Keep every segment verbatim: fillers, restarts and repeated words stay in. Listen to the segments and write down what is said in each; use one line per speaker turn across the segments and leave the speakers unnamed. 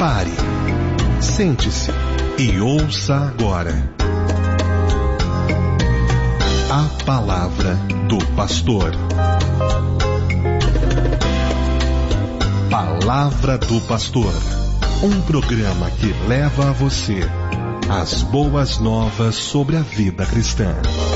Pare, sente-se e ouça agora a palavra do pastor. Palavra do Pastor, um programa que leva a você as boas novas sobre a vida cristã.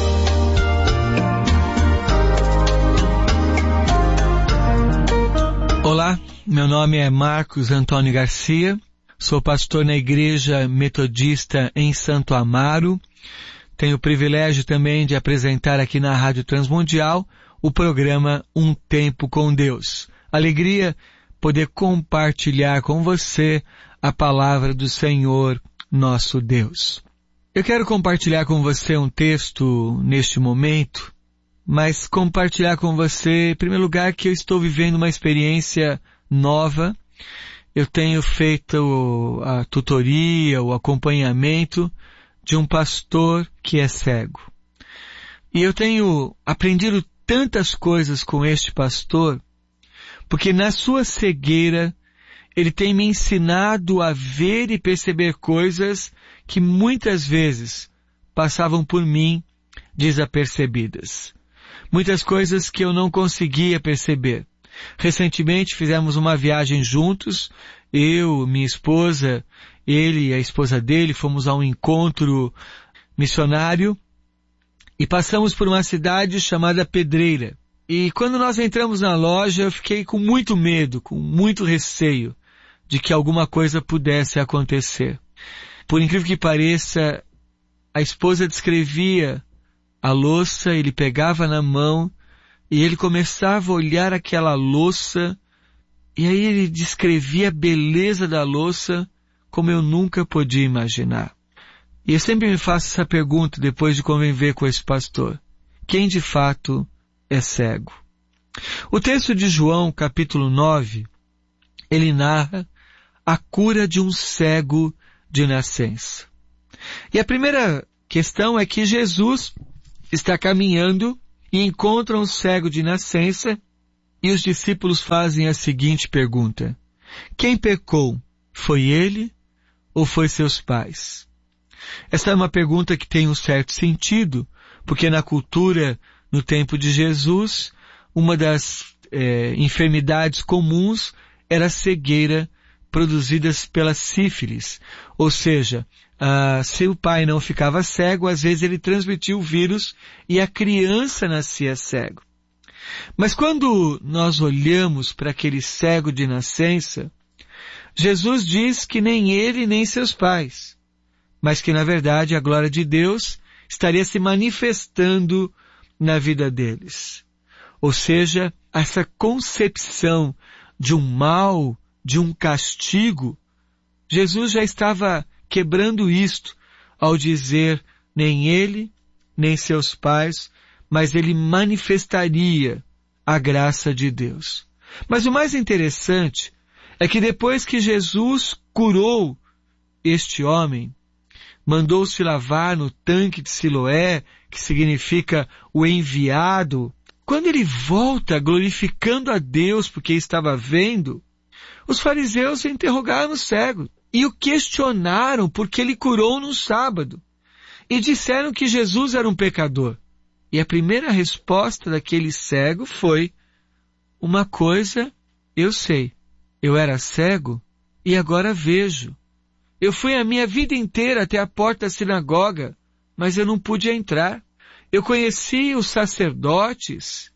Olá, meu nome é Marcos Antônio Garcia, sou pastor na Igreja Metodista em Santo Amaro. Tenho o privilégio também de apresentar aqui na Rádio Transmundial o programa Um Tempo com Deus. Alegria poder compartilhar com você a palavra do Senhor, nosso Deus. Eu quero compartilhar com você um texto neste momento, mas compartilhar com você, em primeiro lugar, que eu estou vivendo uma experiência nova. Eu tenho feito a tutoria, o acompanhamento de um pastor que é cego. E eu tenho aprendido tantas coisas com este pastor, porque na sua cegueira ele tem me ensinado a ver e perceber coisas que muitas vezes passavam por mim desapercebidas. Muitas coisas que eu não conseguia perceber. Recentemente fizemos uma viagem juntos, eu, minha esposa, ele e a esposa dele, fomos a um encontro missionário e passamos por uma cidade chamada Pedreira. E quando nós entramos na loja, eu fiquei com muito medo, com muito receio de que alguma coisa pudesse acontecer. Por incrível que pareça, a esposa descrevia a louça, ele pegava na mão e ele começava a olhar aquela louça e aí ele descrevia a beleza da louça como eu nunca podia imaginar. E eu sempre me faço essa pergunta depois de conviver com esse pastor. Quem de fato é cego? O texto de João, capítulo nove, ele narra a cura de um cego de nascença. E a primeira questão é que Jesus está caminhando e encontra um cego de nascença e os discípulos fazem a seguinte pergunta: quem pecou? Foi ele ou foi seus pais? Essa é uma pergunta que tem um certo sentido, porque na cultura, no tempo de Jesus, uma das é, enfermidades comuns era a cegueira produzida pela sífilis. Ou seja, ah, se o pai não ficava cego, às vezes ele transmitia o vírus e a criança nascia cego. Mas quando nós olhamos para aquele cego de nascença, Jesus diz que nem ele nem seus pais, mas que na verdade a glória de Deus estaria se manifestando na vida deles. Ou seja, essa concepção de um mal, de um castigo, Jesus já estava quebrando isto ao dizer nem ele, nem seus pais, mas ele manifestaria a graça de Deus. Mas o mais interessante é que depois que Jesus curou este homem, mandou-se lavar no tanque de Siloé, que significa o enviado, quando ele volta glorificando a Deus porque estava vendo, os fariseus interrogaram o cego e o questionaram porque ele curou no sábado e disseram que Jesus era um pecador. E a primeira resposta daquele cego foi: uma coisa eu sei, eu era cego e agora vejo. Eu fui a minha vida inteira até a porta da sinagoga, mas eu não pude entrar. Eu conheci os sacerdotes,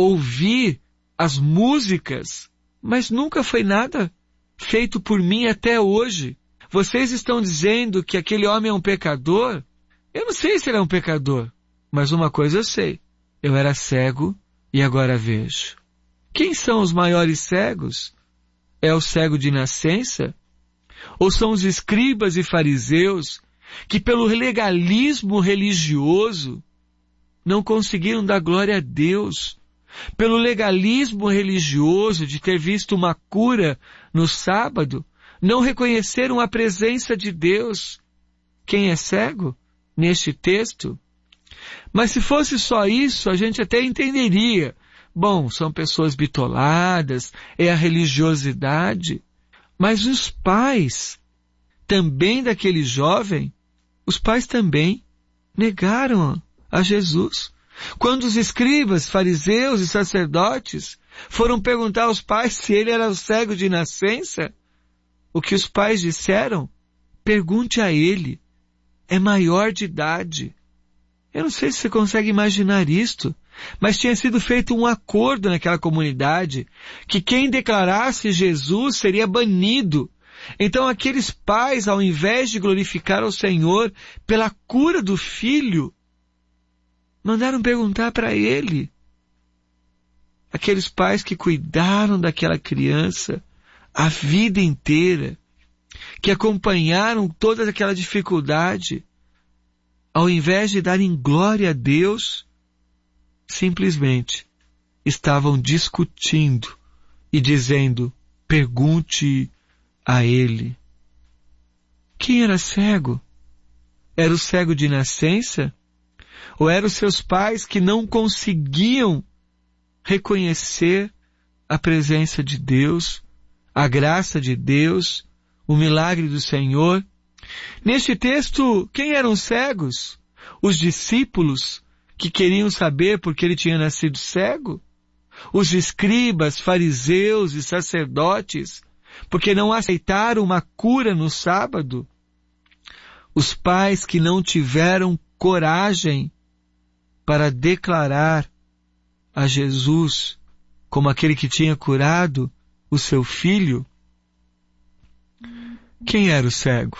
ouvi as músicas, mas nunca foi nada feito por mim até hoje. Vocês estão dizendo que aquele homem é um pecador? Eu não sei se ele é um pecador, mas uma coisa eu sei. Eu era cego e agora vejo. Quem são os maiores cegos? É o cego de nascença? Ou são os escribas e fariseus que pelo legalismo religioso não conseguiram dar glória a Deus? Pelo legalismo religioso de ter visto uma cura no sábado, não reconheceram a presença de Deus. Quem é cego neste texto? Mas se fosse só isso, a gente até entenderia. Bom, são pessoas bitoladas, é a religiosidade. Mas os pais também daquele jovem, os pais também negaram a Jesus. Quando os escribas, fariseus e sacerdotes foram perguntar aos pais se ele era cego de nascença, o que os pais disseram? Pergunte a ele, é maior de idade. Eu não sei se você consegue imaginar isto, mas tinha sido feito um acordo naquela comunidade que quem declarasse Jesus seria banido. Então aqueles pais, ao invés de glorificar ao Senhor pela cura do filho, mandaram perguntar para ele. Aqueles pais que cuidaram daquela criança a vida inteira, que acompanharam toda aquela dificuldade, ao invés de darem glória a Deus, simplesmente estavam discutindo e dizendo, pergunte a ele. Quem era cego? Era o cego de nascença? Ou eram os seus pais que não conseguiam reconhecer a presença de Deus, a graça de Deus, o milagre do Senhor? Neste texto, quem eram os cegos? Os discípulos que queriam saber por que ele tinha nascido cego? Os escribas, fariseus e sacerdotes, porque não aceitaram uma cura no sábado? Os pais que não tiveram coragem para declarar a Jesus como aquele que tinha curado o seu filho? Quem era o cego?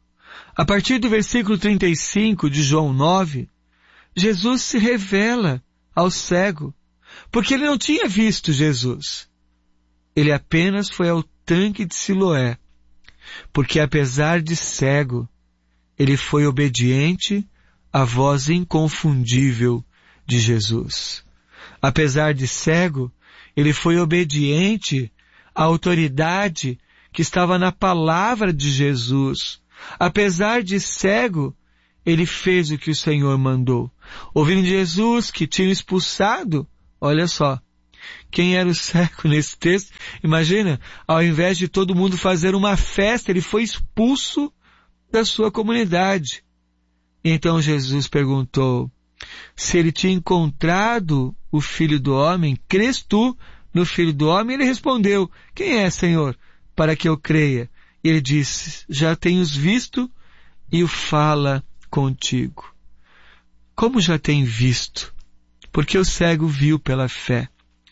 A partir do versículo trinta e cinco de João nove, Jesus se revela ao cego, porque ele não tinha visto Jesus. Ele apenas foi ao tanque de Siloé, porque apesar de cego, ele foi obediente à voz inconfundível de Jesus. Apesar de cego, ele foi obediente à autoridade que estava na palavra de Jesus. Apesar de cego, ele fez o que o Senhor mandou. Ouvindo Jesus que tinha expulsado, olha só, quem era o cego nesse texto? Imagina, ao invés de todo mundo fazer uma festa, ele foi expulso da sua comunidade. Então Jesus perguntou, se ele tinha encontrado o Filho do Homem, crês tu no Filho do Homem? Ele respondeu, quem é, Senhor, para que eu creia? E ele disse, já tenhos visto e o fala contigo. Como já tem visto? Porque o cego viu pela fé.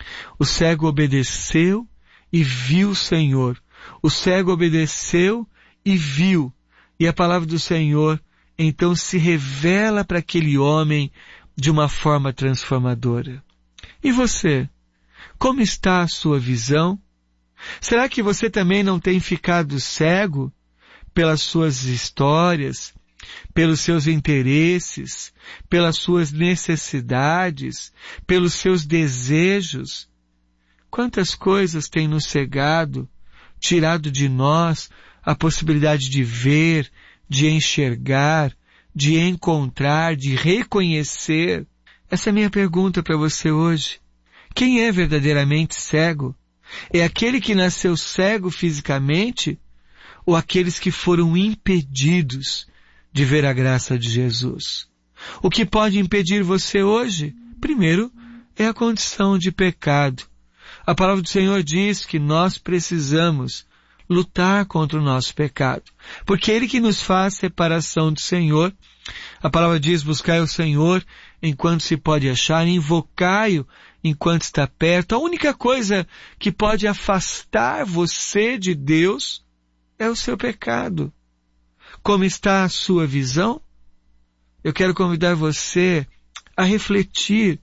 O cego obedeceu e viu o Senhor. O cego obedeceu e viu. E a palavra do Senhor então se revela para aquele homem de uma forma transformadora. E você? Como está a sua visão? Será que você também não tem ficado cego pelas suas histórias, pelos seus interesses, pelas suas necessidades, pelos seus desejos? Quantas coisas têm nos cegado, tirado de nós a possibilidade de ver, de enxergar, de encontrar, de reconhecer? Essa é a minha pergunta para você hoje. Quem é verdadeiramente cego? É aquele que nasceu cego fisicamente ou aqueles que foram impedidos de ver a graça de Jesus? O que pode impedir você hoje? Primeiro, é a condição de pecado. A palavra do Senhor diz que nós precisamos lutar contra o nosso pecado, porque é Ele que nos faz separação do Senhor. A palavra diz, buscai o Senhor enquanto se pode achar, invocai-o enquanto está perto. A única coisa que pode afastar você de Deus é o seu pecado. Como está a sua visão? Eu quero convidar você a refletir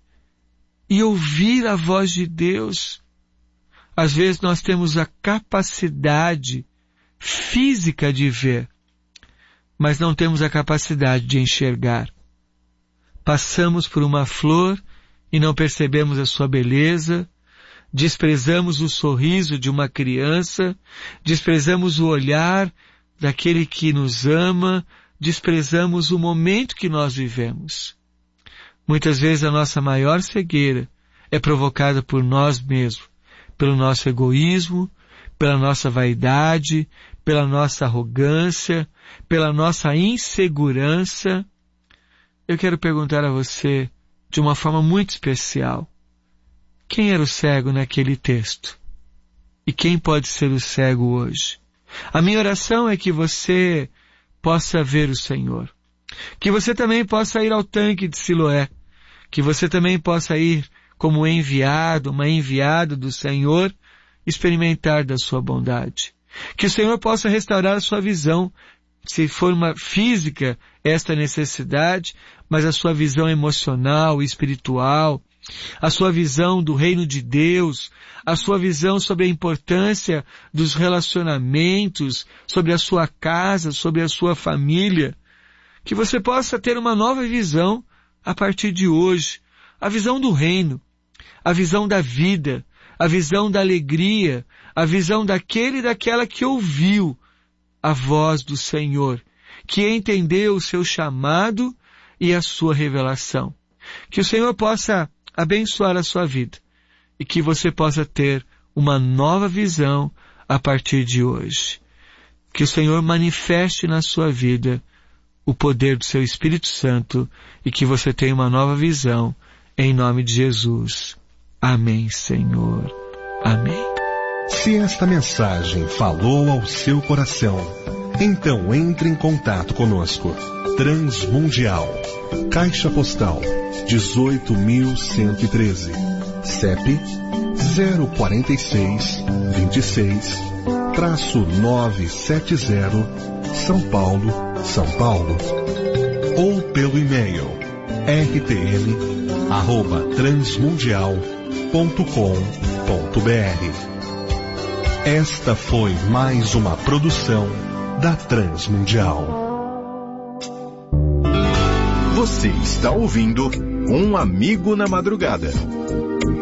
e ouvir a voz de Deus. Às vezes nós temos a capacidade física de ver, mas não temos a capacidade de enxergar. Passamos por uma flor e não percebemos a sua beleza, desprezamos o sorriso de uma criança, desprezamos o olhar daquele que nos ama, desprezamos o momento que nós vivemos. Muitas vezes a nossa maior cegueira é provocada por nós mesmos, pelo nosso egoísmo, pela nossa vaidade, pela nossa arrogância, pela nossa insegurança. Eu quero perguntar a você, de uma forma muito especial, quem era o cego naquele texto? E quem pode ser o cego hoje? A minha oração é que você possa ver o Senhor. Que você também possa ir ao tanque de Siloé. Que você também possa ir como enviado, uma enviada do Senhor, experimentar da sua bondade. Que o Senhor possa restaurar a sua visão, se for uma física, esta necessidade, mas a sua visão emocional, espiritual, a sua visão do reino de Deus, a sua visão sobre a importância dos relacionamentos, sobre a sua casa, sobre a sua família. Que você possa ter uma nova visão a partir de hoje, a visão do reino, a visão da vida, a visão da alegria, a visão daquele e daquela que ouviu a voz do Senhor, que entendeu o seu chamado e a sua revelação. Que o Senhor possa abençoar a sua vida e que você possa ter uma nova visão a partir de hoje. Que o Senhor manifeste na sua vida o poder do seu Espírito Santo e que você tenha uma nova visão, em nome de Jesus. Amém, Senhor. Amém.
Se esta mensagem falou ao seu coração, então entre em contato conosco. Transmundial, Caixa Postal dezoito mil cento e treze, C E P zero quatro seis, dois seis, novecentos e setenta, São Paulo, São Paulo. Ou pelo e-mail r t m arroba transmundial ponto com ponto b r. Esta foi mais uma produção da Transmundial.
Você está ouvindo Um Amigo na Madrugada.